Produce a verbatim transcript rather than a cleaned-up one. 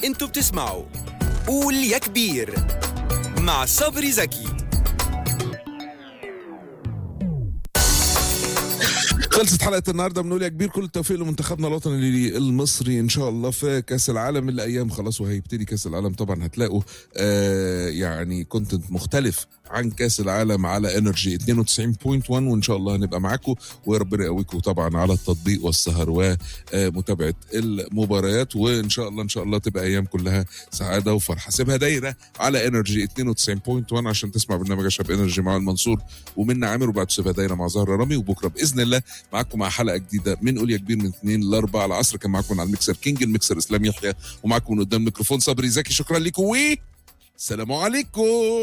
انتوا بتسمعوا قول يا كبير مع صبري زكي. خلصت حلقة النهاردة. بنقول يا كبير كل التوفيق لمنتخبنا الوطني المصري إن شاء الله في كأس العالم. الأيام خلاص وهيبتدي كأس العالم. طبعا هتلاقوا آه يعني كونتنت مختلف عن كأس العالم على انرجي اثنين وتسعين فاصلة واحد، وإن شاء الله هنبقى معاكم وربنا يقويكم طبعا على التطبيق والسهر ومتابعة المباريات. وإن شاء الله إن شاء الله تبقى أيام كلها سعادة وفرحة. سيبها دايرة على انرجي اثنين وتسعين فاصلة واحد عشان تسمع برنامج أشرب انرجي مع المنصور ومنى عامر، وبعد سيبها دايرة مع زهرة رامي. وبكرة بإذن الله معاكم مع حلقة جديدة من قول يا كبير من اثنين لأربعة العصر. كان معاكم على الميكسر كينج الميكسر اسلام يحيى، ومعاكم من قدام الميكروفون صبري زكي. شكرا لكم والسلام عليكم.